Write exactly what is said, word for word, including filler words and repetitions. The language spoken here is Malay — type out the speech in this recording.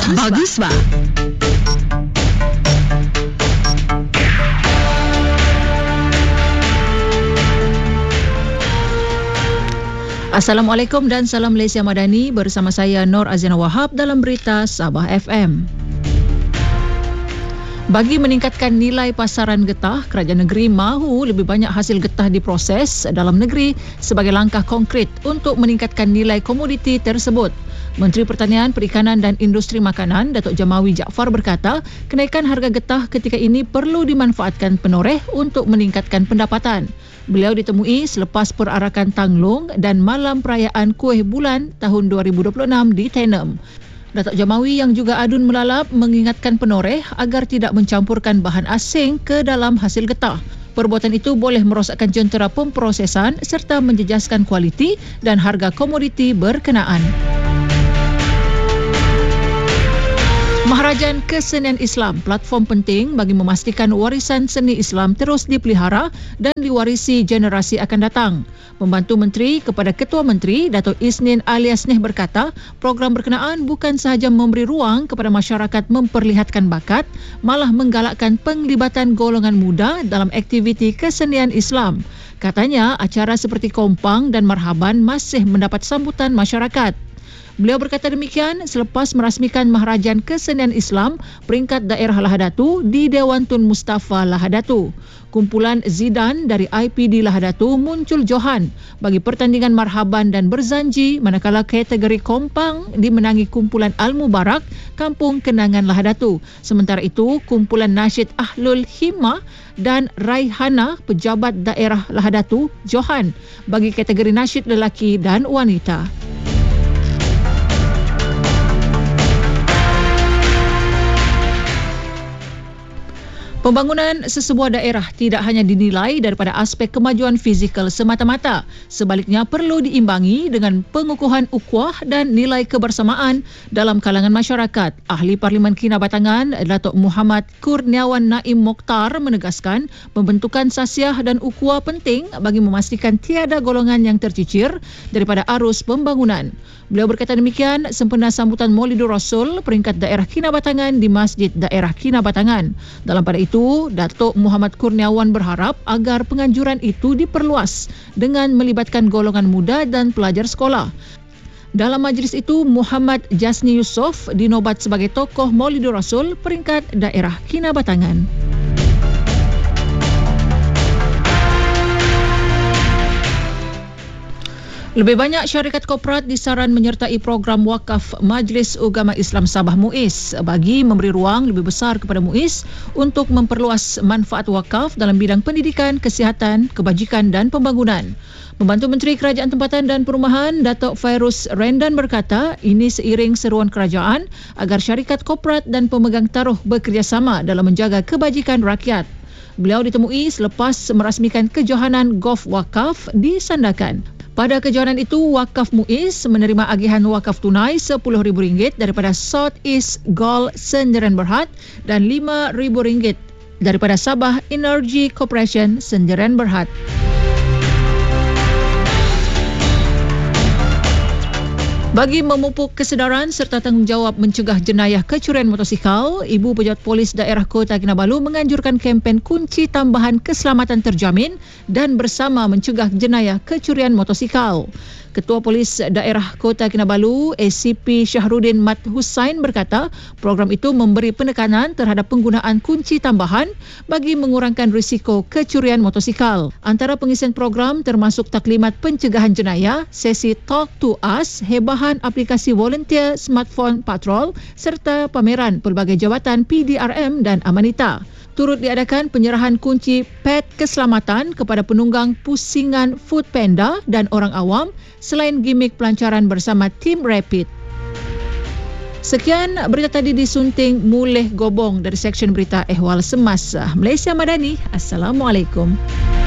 Bagus, Pak. Assalamualaikum dan salam Malaysia Madani, bersama saya Nur Azina Wahab dalam berita Sabah F M. Bagi meningkatkan nilai pasaran getah, kerajaan negeri mahu lebih banyak hasil getah diproses dalam negeri sebagai langkah konkret untuk meningkatkan nilai komoditi tersebut. Menteri Pertanian, Perikanan dan Industri Makanan, Datuk Jamawi Jaafar berkata, kenaikan harga getah ketika ini perlu dimanfaatkan penoreh untuk meningkatkan pendapatan. Beliau ditemui selepas perarakan Tanglung dan malam perayaan Kuih Bulan tahun dua ribu dua puluh enam di Tenem. Datuk Jamawi yang juga adun melalap mengingatkan penoreh agar tidak mencampurkan bahan asing ke dalam hasil getah. Perbuatan itu boleh merosakkan jentera pemprosesan serta menjejaskan kualiti dan harga komoditi berkenaan. Maharajan Kesenian Islam, platform penting bagi memastikan warisan seni Islam terus dipelihara dan diwarisi generasi akan datang. Membantu Menteri kepada Ketua Menteri, Datuk Isnin Aliasneh berkata, program berkenaan bukan sahaja memberi ruang kepada masyarakat memperlihatkan bakat, malah menggalakkan penglibatan golongan muda dalam aktiviti kesenian Islam. Katanya, acara seperti Kompang dan Marhaban masih mendapat sambutan masyarakat. Beliau berkata demikian selepas merasmikan Maharajan Kesenian Islam peringkat daerah Lahadatu di Dewan Tun Mustafa Lahadatu. Kumpulan Zidan dari I P D Lahadatu muncul johan bagi pertandingan Marhaban dan Berzanji, manakala kategori Kompang dimenangi kumpulan Al-Mubarak Kampung Kenangan Lahadatu. Sementara itu, kumpulan Nasyid Ahlul Himmah dan Raihana pejabat daerah Lahadatu johan bagi kategori nasyid lelaki dan wanita. Pembangunan sesebuah daerah tidak hanya dinilai daripada aspek kemajuan fizikal semata-mata. Sebaliknya perlu diimbangi dengan pengukuhan ukhuwah dan nilai kebersamaan dalam kalangan masyarakat. Ahli Parlimen Kinabatangan, Datuk Muhammad Kurniawan Naim Mokhtar menegaskan pembentukan sasiah dan ukhuwah penting bagi memastikan tiada golongan yang tercicir daripada arus pembangunan. Beliau berkata demikian sempena sambutan Maulidur Rasul peringkat daerah Kinabatangan di Masjid Daerah Kinabatangan. Dalam pada itu, Datuk Muhammad Kurniawan berharap agar penganjuran itu diperluas dengan melibatkan golongan muda dan pelajar sekolah. Dalam majlis itu, Muhammad Jasni Yusof dinobat sebagai tokoh Maulidur Rasul peringkat daerah Kinabatangan. Lebih banyak syarikat korporat disaran menyertai program wakaf Majlis Ugama Islam Sabah MUIS bagi memberi ruang lebih besar kepada MUIS untuk memperluas manfaat wakaf dalam bidang pendidikan, kesihatan, kebajikan dan pembangunan. Membantu Menteri Kerajaan Tempatan dan Perumahan, Datuk Fairuz Rendan berkata, ini seiring seruan kerajaan agar syarikat korporat dan pemegang taruh bekerjasama dalam menjaga kebajikan rakyat. Beliau ditemui selepas merasmikan kejohanan Golf Wakaf di Sandakan. Pada kejohanan itu, Wakaf MUIS menerima agihan wakaf tunai sepuluh ribu ringgit daripada South East Golf Senjeran Berhad dan lima ribu ringgit daripada Sabah Energy Corporation Senjeran Berhad. Bagi memupuk kesedaran serta tanggungjawab mencegah jenayah kecurian motosikal, Ibu Pejabat Polis Daerah Kota Kinabalu menganjurkan kempen kunci tambahan keselamatan terjamin dan bersama mencegah jenayah kecurian motosikal. Ketua Polis Daerah Kota Kinabalu, A C P Syahrudin Mat Hussain berkata, program itu memberi penekanan terhadap penggunaan kunci tambahan bagi mengurangkan risiko kecurian motosikal. Antara pengisian program termasuk taklimat pencegahan jenayah, sesi Talk to Us, hebahan aplikasi volunteer smartphone patrol serta pameran pelbagai jawatan P D R M dan Amanita. Turut diadakan penyerahan kunci pad keselamatan kepada penunggang pusingan Foodpanda dan orang awam selain gimik pelancaran bersama tim Rapid. Sekian berita tadi disunting Muleh Gobong dari Seksyen Berita Ehwal Semasa Malaysia Madani. Assalamualaikum.